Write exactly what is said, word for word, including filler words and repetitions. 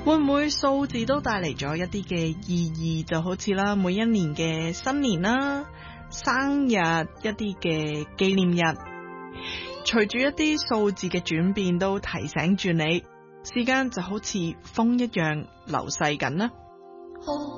會唔會數字都帶嚟咗一啲嘅意義？就好似啦，每一年嘅新年啦、生日、一啲嘅紀念日，隨住一啲數字嘅轉變，都提醒住你，時間就好似風一樣流逝緊啦。